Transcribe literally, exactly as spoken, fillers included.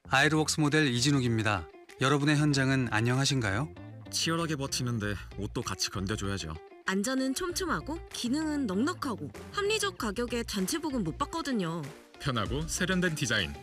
아이르웍스 모델 이진욱입니다. 여러분의 현장은 안녕하신가요? 치열하게 버티는데 옷도 같이 건져줘야죠. 안전은 촘촘하고 기능은 넉넉하고 합리적 가격에 단체복은 못 받거든요. 편하고 세련된 디자인,